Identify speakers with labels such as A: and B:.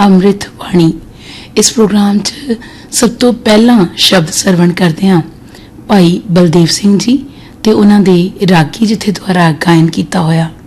A: ਅੰਮ੍ਰਿਤ ਬਾਣੀ। इस प्रोग्राम च सब तो पहला शब्द सरवण करते हैं भाई बलदेव सिंह जी ते उन्हां दे रागी जिथे द्वारा गायन किया होया